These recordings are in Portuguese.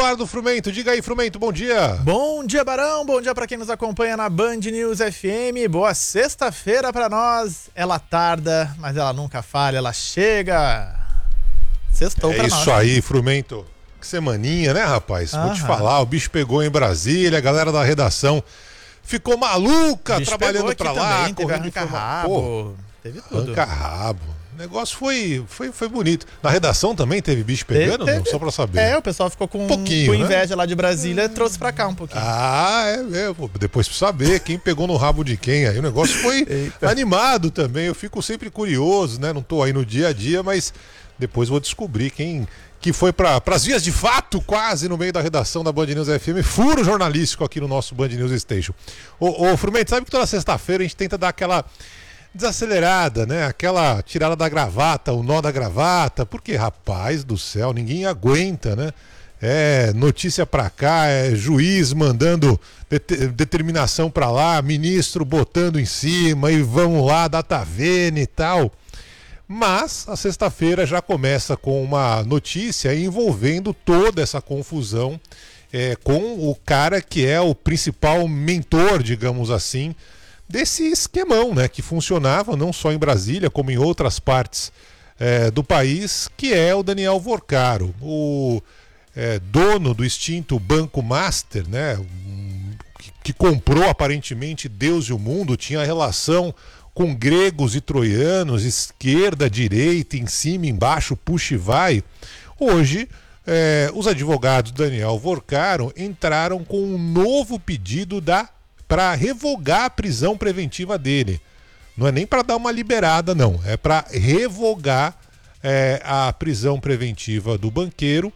Eduardo Frumento. Diga aí, Frumento, bom dia. Bom dia, Barão. Bom dia para quem nos acompanha na Band News FM. Boa sexta-feira para nós. Ela tarda, mas ela nunca falha, ela chega. Sextou pra nós. É isso aí, Frumento. Que semaninha, né, rapaz? Vou te falar, o bicho pegou em Brasília, a galera da redação ficou maluca trabalhando pra lá. Também, teve arranca-rabo, teve tudo. Arranca-rabo. O negócio foi bonito. Na redação também teve bicho pegando? Não, só pra saber. O pessoal ficou com pouquinho, inveja lá de Brasília e trouxe pra cá um pouquinho. Depois pra saber quem pegou no rabo de quem. Aí o negócio foi animado também. Eu fico sempre curioso, né? Não tô aí no dia a dia, mas depois vou descobrir quem que foi pras vias de fato, quase no meio da redação da Band News FM. Furo jornalístico aqui no nosso Band News Station. Ô Frumento, sabe que toda sexta-feira a gente tenta dar aquela desacelerada, né? Aquela tirada da gravata, o nó da gravata, porque, rapaz do céu, ninguém aguenta, né? É notícia pra cá, é juiz mandando determinação pra lá, ministro botando em cima e vamos lá, data vênia e tal. Mas a sexta-feira já começa com uma notícia envolvendo toda essa confusão com o cara que é o principal mentor, digamos assim, desse esquemão, né, que funcionava não só em Brasília, como em outras partes do país, que é o Daniel Vorcaro, o dono do extinto Banco Master, né, que comprou aparentemente Deus e o mundo, tinha relação com gregos e troianos, esquerda, direita, em cima, embaixo, puxa e vai. Hoje, os advogados do Daniel Vorcaro entraram com um novo pedido para revogar a prisão preventiva dele. Não é nem para dar uma liberada, não. É para revogar a prisão preventiva do banqueiro.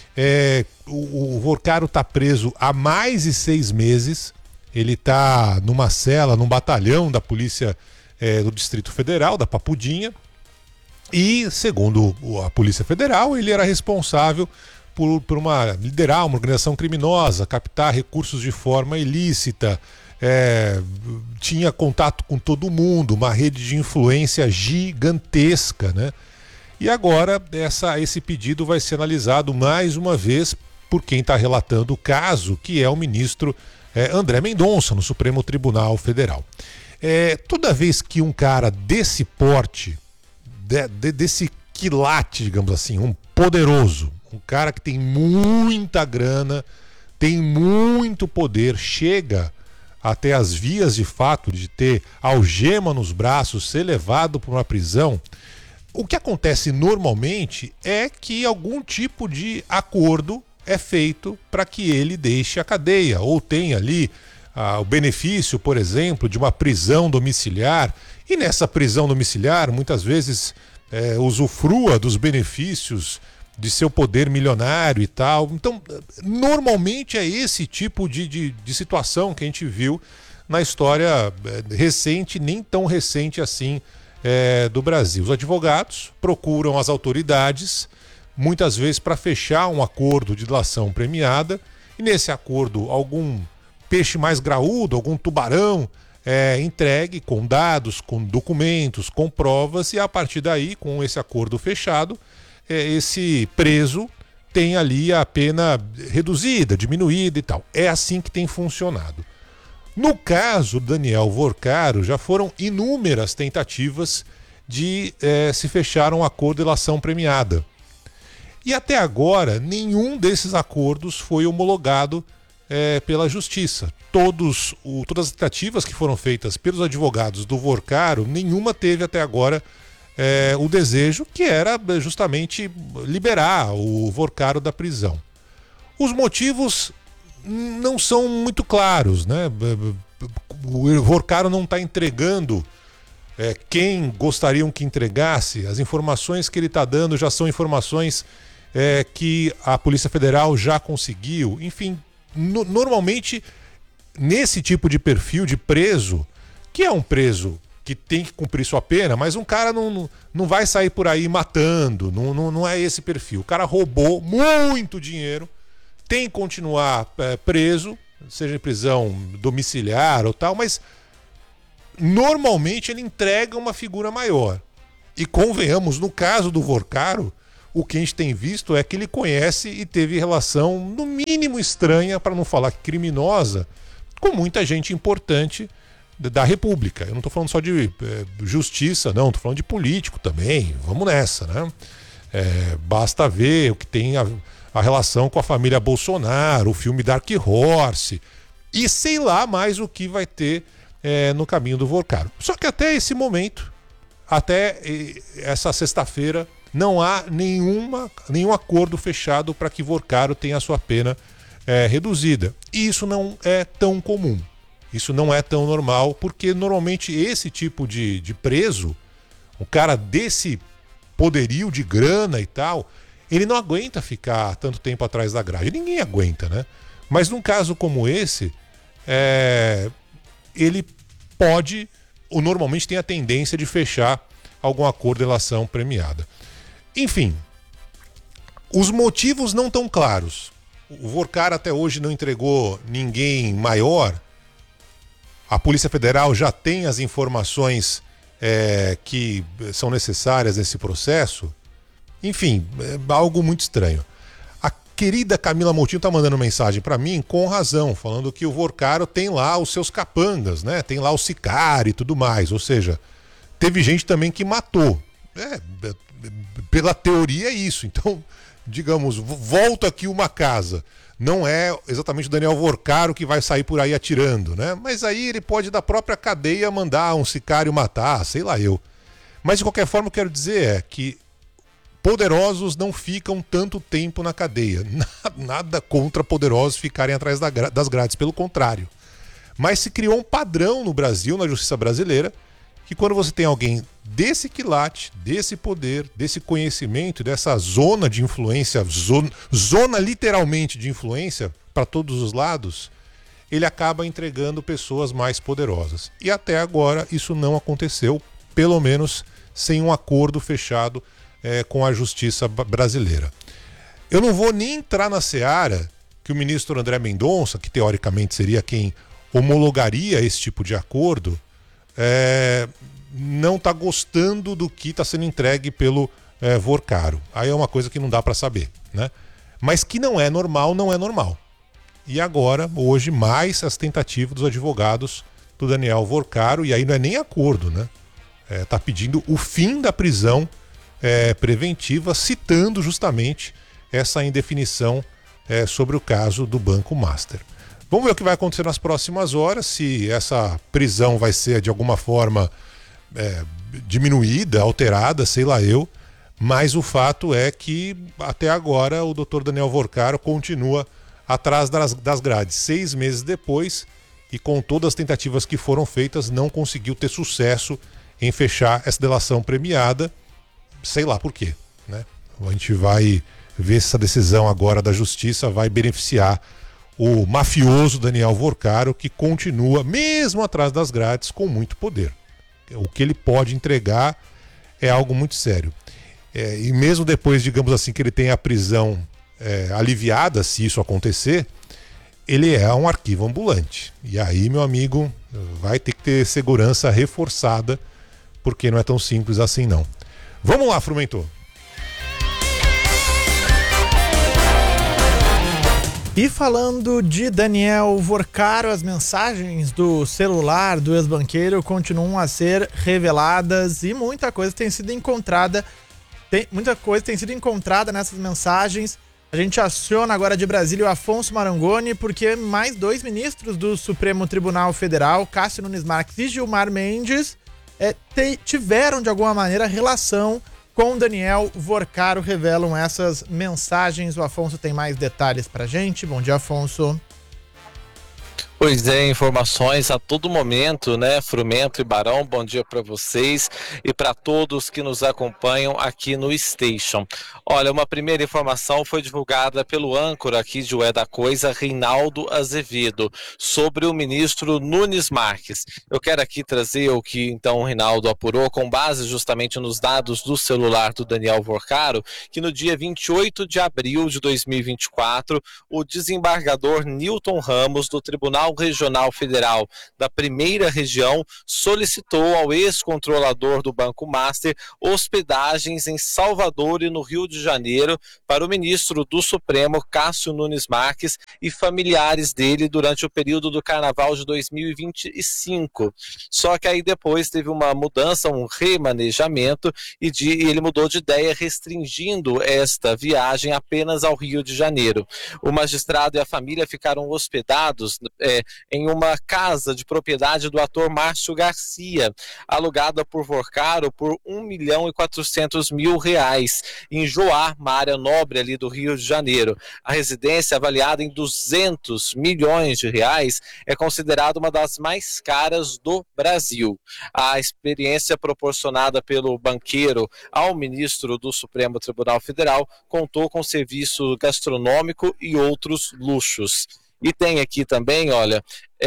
O Vorcaro está preso há mais de 6 meses. Ele está numa cela, num batalhão da Polícia do Distrito Federal, da Papudinha. E, segundo a Polícia Federal, ele era responsável por liderar uma organização criminosa, captar recursos de forma ilícita, tinha contato com todo mundo, uma rede de influência gigantesca, né? E agora esse pedido vai ser analisado mais uma vez por quem está relatando o caso, que é o ministro André Mendonça, no Supremo Tribunal Federal. Toda vez que um cara desse porte, desse quilate, digamos assim, um poderoso, um cara que tem muita grana, tem muito poder, chega até as vias de fato de ter algema nos braços, ser levado para uma prisão, o que acontece normalmente é que algum tipo de acordo é feito para que ele deixe a cadeia, ou tenha ali o benefício, por exemplo, de uma prisão domiciliar, e nessa prisão domiciliar muitas vezes usufrua dos benefícios de seu poder milionário e tal. Então, normalmente é esse tipo de situação que a gente viu na história recente, nem tão recente assim, do Brasil. Os advogados procuram as autoridades, muitas vezes para fechar um acordo de delação premiada, e nesse acordo algum peixe mais graúdo, algum tubarão entregue com dados, com documentos, com provas, e a partir daí, com esse acordo fechado, esse preso tem ali a pena reduzida, diminuída e tal. É assim que tem funcionado. No caso do Daniel Vorcaro, já foram inúmeras tentativas de se fechar um acordo de delação premiada. E até agora, nenhum desses acordos foi homologado pela Justiça. Todas as tentativas que foram feitas pelos advogados do Vorcaro, nenhuma teve até agora o desejo, que era justamente liberar o Vorcaro da prisão. Os motivos não são muito claros, né? O Vorcaro não está entregando quem gostariam que entregasse. As informações que ele está dando já são informações que a Polícia Federal já conseguiu. Enfim, normalmente nesse tipo de perfil de preso, que é um preso que tem que cumprir sua pena, mas um cara não vai sair por aí matando, não é esse perfil. O cara roubou muito dinheiro, tem que continuar preso, seja em prisão domiciliar ou tal, mas normalmente ele entrega uma figura maior. E convenhamos, no caso do Vorcaro, o que a gente tem visto é que ele conhece e teve relação, no mínimo estranha, para não falar criminosa, com muita gente importante da República. Eu não estou falando só de justiça, não, estou falando de político também. Vamos nessa, né? Basta ver o que tem a relação com a família Bolsonaro, o filme Dark Horse, e sei lá mais o que vai ter no caminho do Vorcaro. Só que até esse momento, até essa sexta-feira, não há nenhum acordo fechado para que Vorcaro tenha a sua pena reduzida. E isso não é tão comum. Isso não é tão normal, porque normalmente esse tipo de preso, um cara desse poderio de grana e tal, ele não aguenta ficar tanto tempo atrás da grade. Ninguém aguenta, né? Mas num caso como esse, ele pode, ou normalmente tem a tendência de fechar algum acordo em relação premiada. Enfim, os motivos não estão claros. O Vorcaro até hoje não entregou ninguém maior. A Polícia Federal já tem as informações que são necessárias nesse processo. Enfim, é algo muito estranho. A querida Camila Moutinho está mandando mensagem para mim com razão, falando que o Vorcaro tem lá os seus capangas, né? Tem lá o sicário e tudo mais. Ou seja, teve gente também que matou. Pela teoria é isso. Então, digamos, volta aqui uma casa. Não é exatamente o Daniel Vorcaro que vai sair por aí atirando, né? Mas aí ele pode da própria cadeia mandar um sicário matar, sei lá eu. Mas de qualquer forma, eu quero dizer que poderosos não ficam tanto tempo na cadeia. Nada contra poderosos ficarem atrás das grades, pelo contrário. Mas se criou um padrão no Brasil, na justiça brasileira, que quando você tem alguém desse quilate, desse poder, desse conhecimento, dessa zona de influência, zona literalmente de influência para todos os lados, ele acaba entregando pessoas mais poderosas. E até agora isso não aconteceu, pelo menos sem um acordo fechado com a justiça brasileira. Eu não vou nem entrar na seara que o ministro André Mendonça, que teoricamente seria quem homologaria esse tipo de acordo, não está gostando do que está sendo entregue pelo Vorcaro. Aí é uma coisa que não dá para saber, né? Mas que não é normal, não é normal. E agora, hoje, mais as tentativas dos advogados do Daniel Vorcaro, e aí não é nem acordo, né? Está pedindo o fim da prisão preventiva, citando justamente essa indefinição sobre o caso do Banco Master. Vamos ver o que vai acontecer nas próximas horas, se essa prisão vai ser de alguma forma diminuída, alterada, sei lá eu, mas o fato é que até agora o Dr. Daniel Vorcaro continua atrás das grades. 6 meses depois, e com todas as tentativas que foram feitas, não conseguiu ter sucesso em fechar essa delação premiada, sei lá por quê, né? A gente vai ver se essa decisão agora da justiça vai beneficiar o mafioso Daniel Vorcaro, que continua, mesmo atrás das grades, com muito poder. O que ele pode entregar é algo muito sério. E mesmo depois, digamos assim, que ele tenha a prisão aliviada, se isso acontecer, ele é um arquivo ambulante. E aí, meu amigo, vai ter que ter segurança reforçada, porque não é tão simples assim não. Vamos lá, Frumentor. E falando de Daniel Vorcaro, as mensagens do celular do ex-banqueiro continuam a ser reveladas e muita coisa tem sido encontrada. Muita coisa tem sido encontrada nessas mensagens. A gente aciona agora de Brasília o Afonso Marangoni, porque mais 2 ministros do Supremo Tribunal Federal, Cássio Nunes Marques e Gilmar Mendes, tiveram de alguma maneira relação com Daniel Vorcaro, revelam essas mensagens. O Afonso tem mais detalhes pra gente. Bom dia, Afonso. Pois é, informações a todo momento, né, Frumento e Barão, bom dia para vocês e para todos que nos acompanham aqui no Station. Olha, uma primeira informação foi divulgada pelo âncora aqui de Ué da Coisa, Reinaldo Azevedo, sobre o ministro Nunes Marques. Eu quero aqui trazer o que então o Reinaldo apurou com base justamente nos dados do celular do Daniel Vorcaro, que no dia 28 de abril de 2024, o desembargador Newton Ramos, do Tribunal Tribunal Regional Federal da Primeira Região solicitou ao ex-controlador do Banco Master hospedagens em Salvador e no Rio de Janeiro para o ministro do Supremo, Cássio Nunes Marques, e familiares dele durante o período do Carnaval de 2025. Só que aí depois teve uma mudança, um remanejamento, e ele mudou de ideia, restringindo esta viagem apenas ao Rio de Janeiro. O magistrado e a família ficaram hospedados em uma casa de propriedade do ator Márcio Garcia, alugada por Vorcaro por R$1.400.000, em Joá, uma área nobre ali do Rio de Janeiro. A residência, avaliada em R$200 milhões, é considerada uma das mais caras do Brasil. A experiência proporcionada pelo banqueiro ao ministro do Supremo Tribunal Federal contou com serviço gastronômico e outros luxos. E tem aqui também, olha,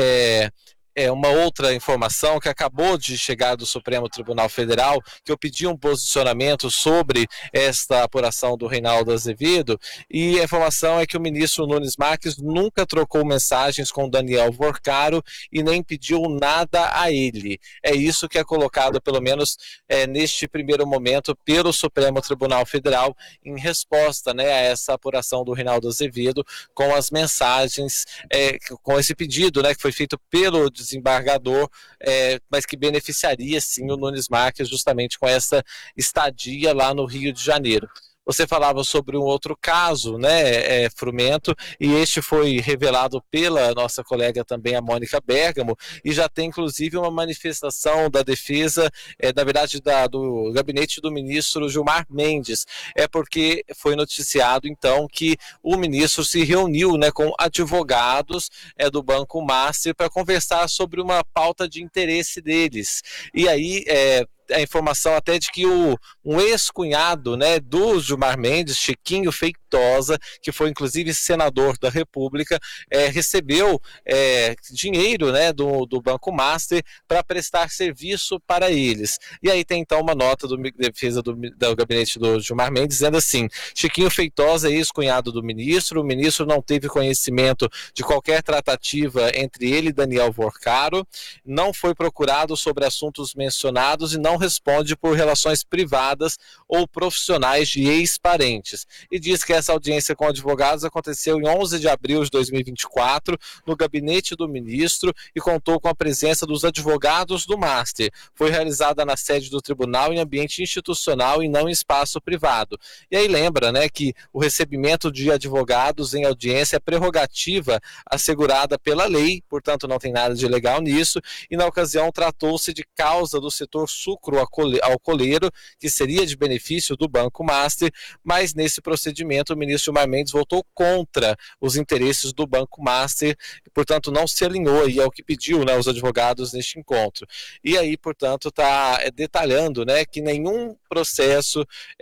uma outra informação que acabou de chegar do Supremo Tribunal Federal, que eu pedi um posicionamento sobre esta apuração do Reinaldo Azevedo, e a informação é que o ministro Nunes Marques nunca trocou mensagens com Daniel Vorcaro e nem pediu nada a ele. É isso que é colocado, pelo menos neste primeiro momento, pelo Supremo Tribunal Federal, em resposta, né, a essa apuração do Reinaldo Azevedo, com as mensagens, com esse pedido, né, que foi feito pelo desembargador, mas que beneficiaria sim o Nunes Marques justamente com essa estadia lá no Rio de Janeiro. Você falava sobre um outro caso, né, Frumento, e este foi revelado pela nossa colega também, a Mônica Bergamo, e já tem inclusive uma manifestação da defesa, na verdade do gabinete do ministro Gilmar Mendes, porque foi noticiado então que o ministro se reuniu, né, com advogados do Banco Master para conversar sobre uma pauta de interesse deles. E aí a informação até de que um ex-cunhado, né, do Gilmar Mendes, Chiquinho Feitosa, que foi inclusive senador da República, recebeu dinheiro, né, do Banco Master para prestar serviço para eles. E aí tem então uma nota do defesa do gabinete do Gilmar Mendes dizendo assim: Chiquinho Feitosa é ex-cunhado do ministro, o ministro não teve conhecimento de qualquer tratativa entre ele e Daniel Vorcaro, não foi procurado sobre assuntos mencionados e não responde por relações privadas ou profissionais de ex-parentes. E diz que essa audiência com advogados aconteceu em 11 de abril de 2024 no gabinete do ministro e contou com a presença dos advogados do Master. Foi realizada na sede do tribunal em ambiente institucional e não em espaço privado. E aí lembra, né, que o recebimento de advogados em audiência é prerrogativa assegurada pela lei, portanto não tem nada de ilegal nisso, e na ocasião tratou-se de causa do setor sucro-alcooleiro, que seria de benefício do Banco Master, mas nesse procedimento o ministro Gilmar Mendes votou contra os interesses do Banco Master, e, portanto não se alinhou aí ao que pediu, né, os advogados neste encontro. E aí, portanto, está detalhando, né, que nenhum processo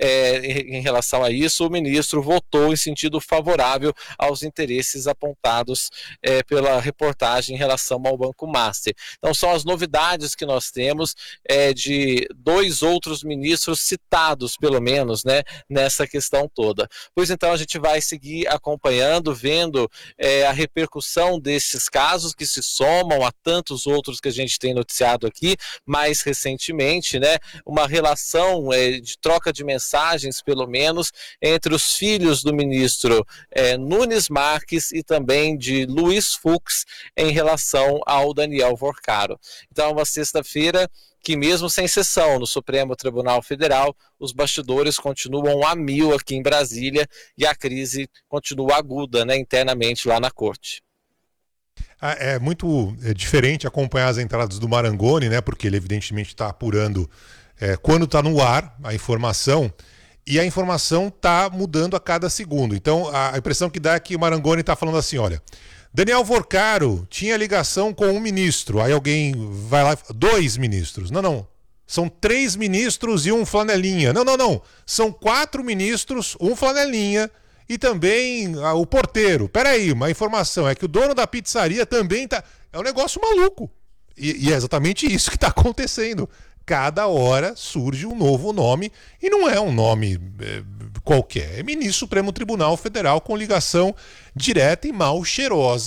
em relação a isso, o ministro votou em sentido favorável aos interesses apontados pela reportagem em relação ao Banco Master. Então são as novidades que nós temos de dois outros ministros citados, pelo menos, né, nessa questão toda. Pois então a gente vai seguir acompanhando, vendo a repercussão desses casos que se somam a tantos outros que a gente tem noticiado aqui, mais recentemente, né, uma relação de troca de mensagens, pelo menos, entre os filhos do ministro Nunes Marques e também de Luiz Fux em relação ao Daniel Vorcaro. Então, uma sexta-feira que mesmo sem sessão no Supremo Tribunal Federal, os bastidores continuam a mil aqui em Brasília e a crise continua aguda, né, internamente lá na corte. É muito diferente acompanhar as entradas do Marangoni, né, porque ele evidentemente está apurando quando está no ar a informação, e a informação está mudando a cada segundo. Então a impressão que dá é que o Marangoni está falando assim, olha, Daniel Vorcaro tinha ligação com um ministro, aí alguém vai lá, 2 ministros, não, são 3 ministros e um flanelinha, não, são 4 ministros, um flanelinha e também o porteiro. Peraí, uma informação é que o dono da pizzaria também tá, é um negócio maluco, e é exatamente isso que está acontecendo. Cada hora surge um novo nome, e não é um nome qualquer, é ministro do Supremo Tribunal Federal com ligação direta e mal cheirosa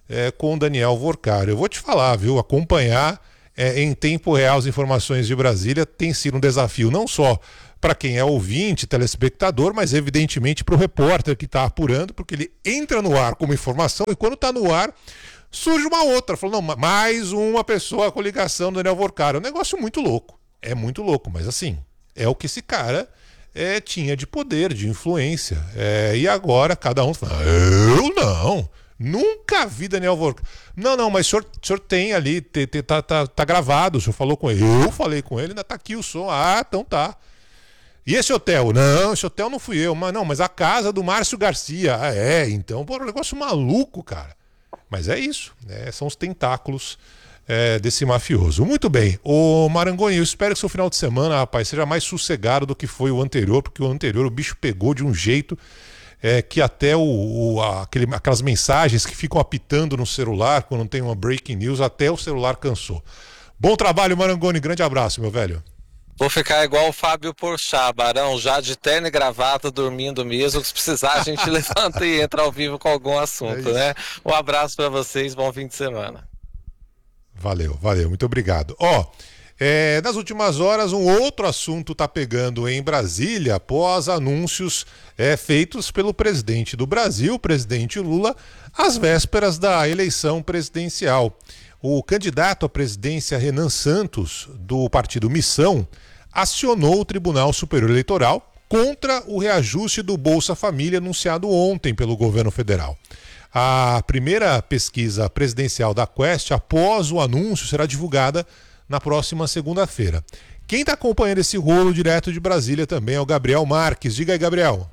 com o Daniel Vorcaro. Eu vou te falar, viu? Acompanhar em tempo real as informações de Brasília tem sido um desafio não só para quem é ouvinte, telespectador, mas evidentemente para o repórter que está apurando, porque ele entra no ar com uma informação e quando está no ar surge uma outra, falando, não, mais uma pessoa com ligação do Daniel Vorcaro. É um negócio muito louco, mas assim, é o que esse cara tinha de poder, de influência. E agora cada um fala, eu não, nunca vi Daniel Vorcaro. Não, mas o senhor tem ali, tá gravado, o senhor falou com ele. Eu falei com ele, ainda tá aqui o som. Ah, então tá. E esse hotel? Não, esse hotel não fui eu. Mas a casa do Márcio Garcia. Então, pô, um negócio maluco, cara. Mas é isso, né? São os tentáculos desse mafioso. Muito bem. Ô Marangoni, eu espero que seu final de semana, rapaz, seja mais sossegado do que foi o anterior, porque o anterior o bicho pegou de um jeito que até aquelas mensagens que ficam apitando no celular quando tem uma breaking news, até o celular cansou. Bom trabalho, Marangoni. Grande abraço, meu velho. Vou ficar igual o Fábio Porchat, Barão, já de terno e gravata, dormindo mesmo. Se precisar, a gente levanta e entra ao vivo com algum assunto, né? Um abraço para vocês, bom fim de semana. Valeu, muito obrigado. Nas últimas horas, um outro assunto está pegando em Brasília após anúncios feitos pelo presidente do Brasil, o presidente Lula, às vésperas da eleição presidencial. O candidato à presidência Renan Santos, do partido Missão, acionou o Tribunal Superior Eleitoral contra o reajuste do Bolsa Família anunciado ontem pelo governo federal. A primeira pesquisa presidencial da Quest, após o anúncio, será divulgada na próxima segunda-feira. Quem está acompanhando esse rolo direto de Brasília também é o Gabriel Marques. Diga aí, Gabriel.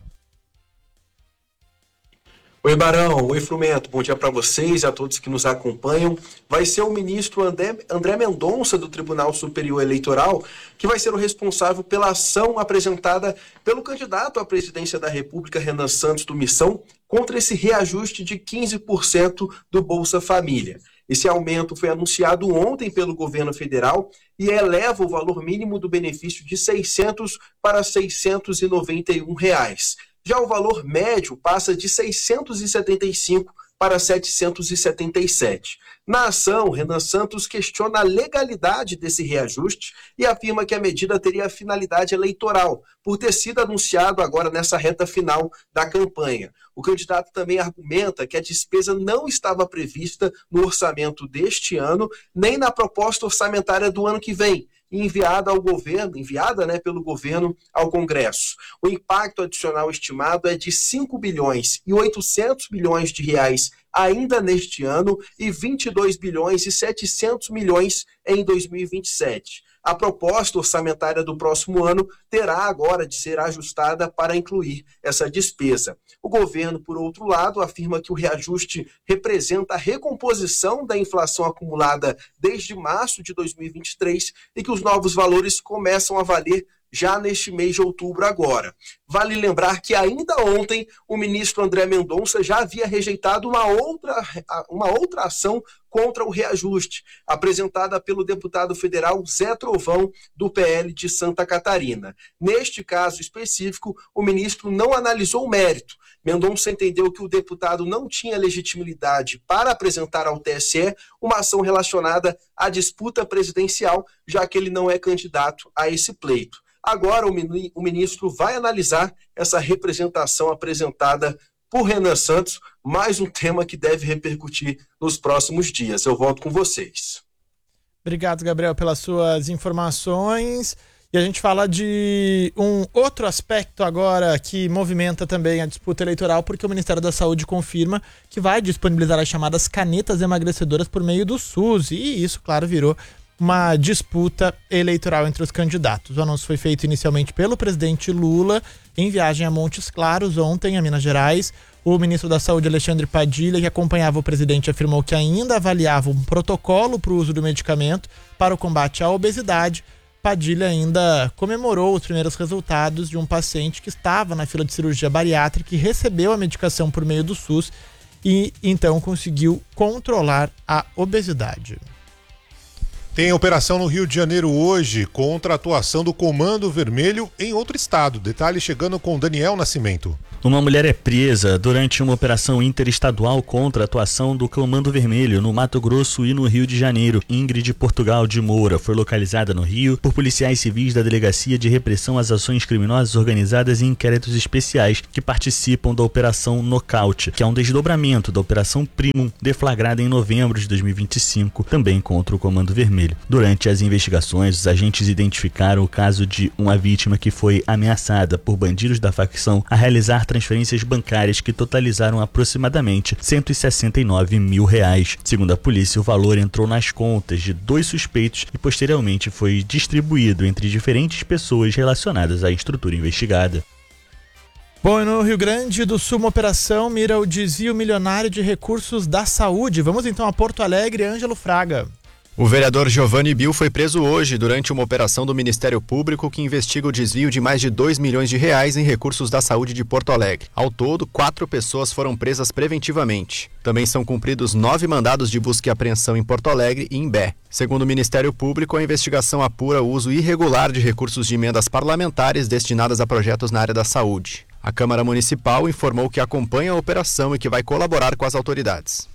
Oi, Barão. Oi, Frumento. Bom dia para vocês e a todos que nos acompanham. Vai ser o ministro André Mendonça, do Tribunal Superior Eleitoral, que vai ser o responsável pela ação apresentada pelo candidato à presidência da República, Renan Santos, do Missão, contra esse reajuste de 15% do Bolsa Família. Esse aumento foi anunciado ontem pelo governo federal e eleva o valor mínimo do benefício de R$ 600 para R$ 691. Já o valor médio passa de 675 para 777. Na ação, Renan Santos questiona a legalidade desse reajuste e afirma que a medida teria finalidade eleitoral, por ter sido anunciado agora nessa reta final da campanha. O candidato também argumenta que a despesa não estava prevista no orçamento deste ano, nem na proposta orçamentária do ano que vem, enviada pelo governo ao Congresso. O impacto adicional estimado é de 5 bilhões e 800 milhões de reais ainda neste ano e 22 bilhões e 700 milhões em 2027. A proposta orçamentária do próximo ano terá agora de ser ajustada para incluir essa despesa. O governo, por outro lado, afirma que o reajuste representa a recomposição da inflação acumulada desde março de 2023 e que os novos valores começam a valer já neste mês de outubro agora. Vale lembrar que ainda ontem o ministro André Mendonça já havia rejeitado uma outra ação contra o reajuste, apresentada pelo deputado federal Zé Trovão, do PL de Santa Catarina. Neste caso específico, o ministro não analisou o mérito. Mendonça entendeu que o deputado não tinha legitimidade para apresentar ao TSE uma ação relacionada à disputa presidencial, já que ele não é candidato a esse pleito. Agora o ministro vai analisar essa representação apresentada por Renan Santos, mais um tema que deve repercutir nos próximos dias. Eu volto com vocês. Obrigado, Gabriel, pelas suas informações. E a gente fala de um outro aspecto agora que movimenta também a disputa eleitoral, porque o Ministério da Saúde confirma que vai disponibilizar as chamadas canetas emagrecedoras por meio do SUS. E isso, claro, virou uma disputa eleitoral entre os candidatos. O anúncio foi feito inicialmente pelo presidente Lula em viagem a Montes Claros ontem, a Minas Gerais. O ministro da Saúde, Alexandre Padilha, que acompanhava o presidente, afirmou que ainda avaliava um protocolo para o uso do medicamento para o combate à obesidade. Padilha ainda comemorou os primeiros resultados de um paciente que estava na fila de cirurgia bariátrica e recebeu a medicação por meio do SUS e então conseguiu controlar a obesidade. Tem operação no Rio de Janeiro hoje contra a atuação do Comando Vermelho em outro estado. Detalhe chegando com Daniel Nascimento. Uma mulher é presa durante uma operação interestadual contra a atuação do Comando Vermelho no Mato Grosso e no Rio de Janeiro. Ingrid Portugal de Moura foi localizada no Rio por policiais civis da Delegacia de Repressão às Ações Criminosas Organizadas e Inquéritos Especiais que participam da Operação Nocaute, que é um desdobramento da Operação Primum, deflagrada em novembro de 2025, também contra o Comando Vermelho. Durante as investigações, os agentes identificaram o caso de uma vítima que foi ameaçada por bandidos da facção a realizar transferências bancárias que totalizaram aproximadamente R$169 mil. Segundo a polícia, o valor entrou nas contas de 2 suspeitos e posteriormente foi distribuído entre diferentes pessoas relacionadas à estrutura investigada. Bom, e no Rio Grande do Sul, uma operação mira o desvio milionário de recursos da saúde. Vamos então a Porto Alegre, Ângelo Fraga. O vereador Giovanni Bill foi preso hoje durante uma operação do Ministério Público que investiga o desvio de mais de R$2 milhões em recursos da saúde de Porto Alegre. Ao todo, 4 pessoas foram presas preventivamente. Também são cumpridos 9 mandados de busca e apreensão em Porto Alegre e em Bé. Segundo o Ministério Público, a investigação apura o uso irregular de recursos de emendas parlamentares destinadas a projetos na área da saúde. A Câmara Municipal informou que acompanha a operação e que vai colaborar com as autoridades.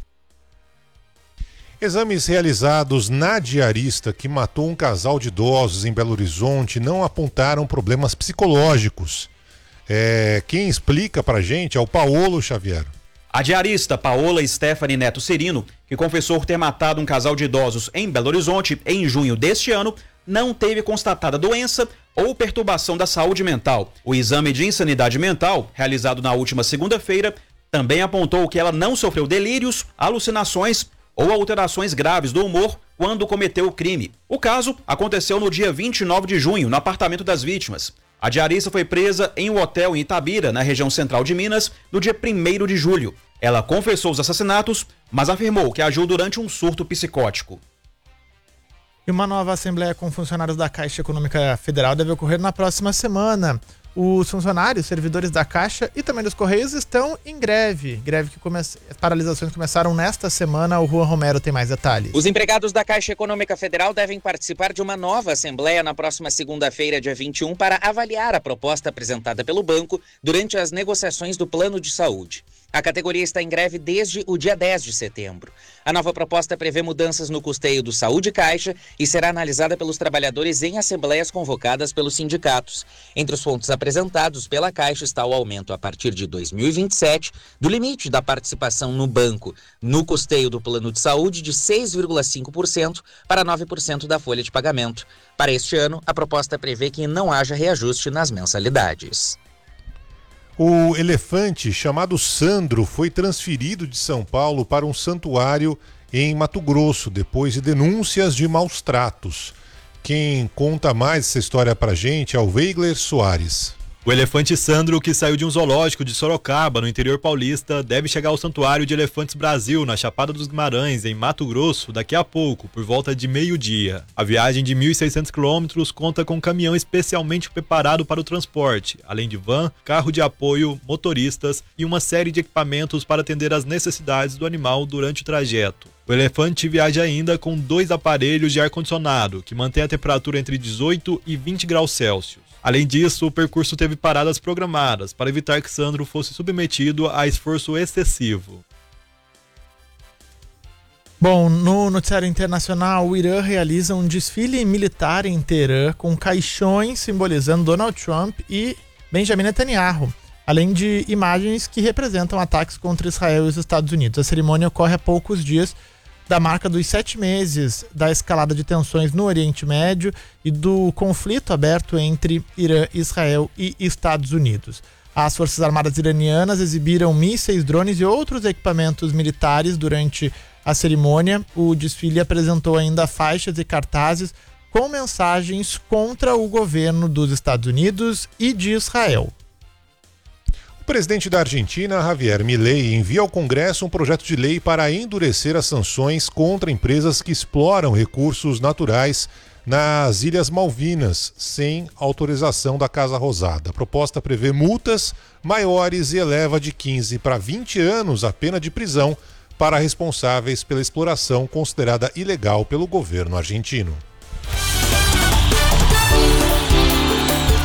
Exames realizados na diarista que matou um casal de idosos em Belo Horizonte não apontaram problemas psicológicos. Quem explica pra gente é o Paolo Xavier. A diarista Paola Stephanie Neto Serino, que confessou ter matado um casal de idosos em Belo Horizonte em junho deste ano, não teve constatada doença ou perturbação da saúde mental. O exame de insanidade mental, realizado na última segunda-feira, também apontou que ela não sofreu delírios, alucinações ou alterações graves do humor quando cometeu o crime. O caso aconteceu no dia 29 de junho, no apartamento das vítimas. A diarista foi presa em um hotel em Itabira, na região central de Minas, no dia 1º de julho. Ela confessou os assassinatos, mas afirmou que agiu durante um surto psicótico. E uma nova assembleia com funcionários da Caixa Econômica Federal deve ocorrer na próxima semana. Os funcionários, servidores da Caixa e também dos Correios estão em greve. As paralisações começaram nesta semana. O Juan Romero tem mais detalhes. Os empregados da Caixa Econômica Federal devem participar de uma nova assembleia na próxima segunda-feira, dia 21, para avaliar a proposta apresentada pelo banco durante as negociações do plano de saúde. A categoria está em greve desde o dia 10 de setembro. A nova proposta prevê mudanças no custeio do Saúde Caixa e será analisada pelos trabalhadores em assembleias convocadas pelos sindicatos. Entre os pontos apresentados pela Caixa está o aumento a partir de 2027 do limite da participação no banco no custeio do plano de saúde de 6,5% para 9% da folha de pagamento. Para este ano, a proposta prevê que não haja reajuste nas mensalidades. O elefante chamado Sandro foi transferido de São Paulo para um santuário em Mato Grosso, depois de denúncias de maus tratos. Quem conta mais essa história pra gente é o Weigler Soares. O elefante Sandro, que saiu de um zoológico de Sorocaba, no interior paulista, deve chegar ao Santuário de Elefantes Brasil, na Chapada dos Guimarães, em Mato Grosso, daqui a pouco, por volta de meio-dia. A viagem de 1.600 quilômetros conta com um caminhão especialmente preparado para o transporte, além de van, carro de apoio, motoristas e uma série de equipamentos para atender às necessidades do animal durante o trajeto. O elefante viaja ainda com 2 aparelhos de ar-condicionado, que mantém a temperatura entre 18 e 20 graus Celsius. Além disso, o percurso teve paradas programadas para evitar que Sandro fosse submetido a esforço excessivo. Bom, no noticiário internacional, o Irã realiza um desfile militar em Teherã com caixões simbolizando Donald Trump e Benjamin Netanyahu, além de imagens que representam ataques contra Israel e os Estados Unidos. A cerimônia ocorre há poucos dias da marca dos 7 meses da escalada de tensões no Oriente Médio e do conflito aberto entre Irã, Israel e Estados Unidos. As Forças Armadas iranianas exibiram mísseis, drones e outros equipamentos militares durante a cerimônia. O desfile apresentou ainda faixas e cartazes com mensagens contra o governo dos Estados Unidos e de Israel. O presidente da Argentina, Javier Milei, envia ao Congresso um projeto de lei para endurecer as sanções contra empresas que exploram recursos naturais nas Ilhas Malvinas, sem autorização da Casa Rosada. A proposta prevê multas maiores e eleva de 15 para 20 anos a pena de prisão para responsáveis pela exploração considerada ilegal pelo governo argentino.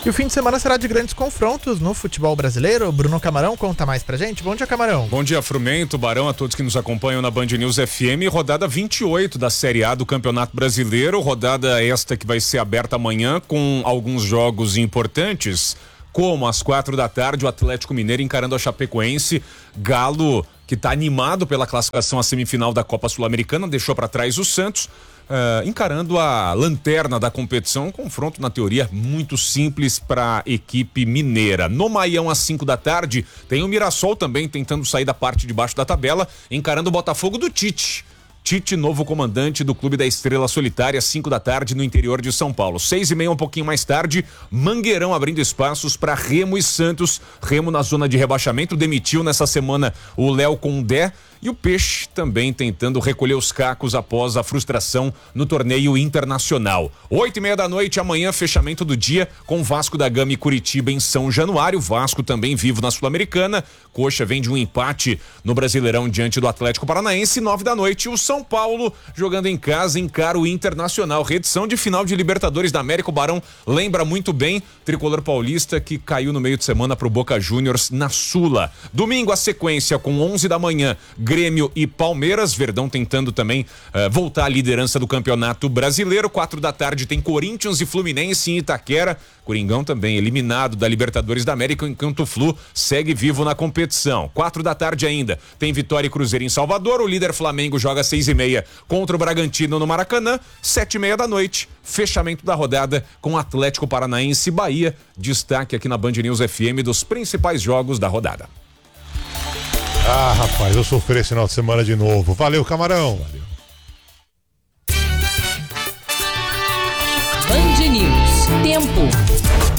E o fim de semana será de grandes confrontos no futebol brasileiro. Bruno Camarão conta mais pra gente. Bom dia, Camarão. Bom dia, Frumento, Barão, a todos que nos acompanham na Band News FM. Rodada 28 da Série A do Campeonato Brasileiro. Rodada esta que vai ser aberta amanhã com alguns jogos importantes, como às 4 da tarde o Atlético Mineiro encarando a Chapecoense. Galo, que está animado pela classificação à semifinal da Copa Sul-Americana, deixou para trás o Santos. Encarando a lanterna da competição, um confronto na teoria muito simples para a equipe mineira. No Maião às 5 da tarde tem o Mirassol também tentando sair da parte de baixo da tabela, encarando o Botafogo do Tite. Tite, novo comandante do Clube da Estrela Solitária, 5 da tarde no interior de São Paulo. 6h30, um pouquinho mais tarde, Mangueirão abrindo espaços para Remo e Santos. Remo na zona de rebaixamento, demitiu nessa semana o Léo Condé. E o Peixe também tentando recolher os cacos após a frustração no torneio internacional. 8h30 da noite, amanhã, fechamento do dia com Vasco da Gama e Curitiba em São Januário. Vasco também vivo na Sul-Americana. Coxa vem de um empate no Brasileirão diante do Atlético Paranaense. 9 da noite, o São Paulo jogando em casa, encara o Internacional. Reedição de final de Libertadores da América. O Barão lembra muito bem, tricolor paulista que caiu no meio de semana pro Boca Juniors na Sula. Domingo, a sequência com 11 da manhã, Grêmio e Palmeiras. Verdão tentando também voltar à liderança do Campeonato Brasileiro. 4 da tarde tem Corinthians e Fluminense em Itaquera. Coringão também eliminado da Libertadores da América, enquanto o Flu segue vivo na competição. 4 da tarde ainda tem Vitória e Cruzeiro em Salvador. O líder Flamengo joga às 6h30 contra o Bragantino no Maracanã. 7h30 da noite, fechamento da rodada com Atlético Paranaense e Bahia. Destaque aqui na Band News FM dos principais jogos da rodada. Ah, rapaz, eu sofri esse final de semana de novo. Valeu, Camarão. Valeu. Band News. Tempo.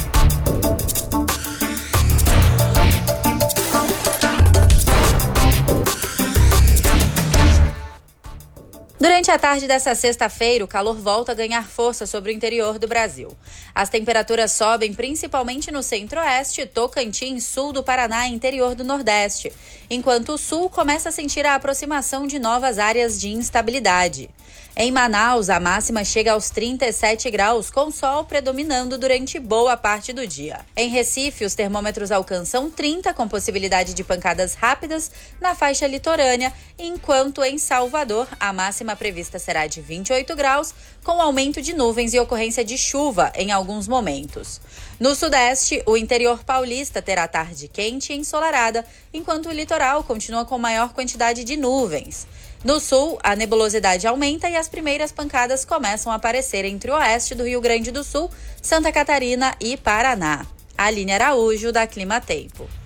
Durante a tarde dessa sexta-feira, o calor volta a ganhar força sobre o interior do Brasil. As temperaturas sobem principalmente no centro-oeste, Tocantins, sul do Paraná e interior do Nordeste, enquanto o sul começa a sentir a aproximação de novas áreas de instabilidade. Em Manaus, a máxima chega aos 37 graus, com sol predominando durante boa parte do dia. Em Recife, os termômetros alcançam 30, com possibilidade de pancadas rápidas na faixa litorânea, enquanto em Salvador, a máxima prevista será de 28 graus, com aumento de nuvens e ocorrência de chuva em alguns momentos. No sudeste, o interior paulista terá tarde quente e ensolarada, enquanto o litoral continua com maior quantidade de nuvens. No sul, a nebulosidade aumenta e as primeiras pancadas começam a aparecer entre o oeste do Rio Grande do Sul, Santa Catarina e Paraná. Aline Araújo, da Clima Tempo.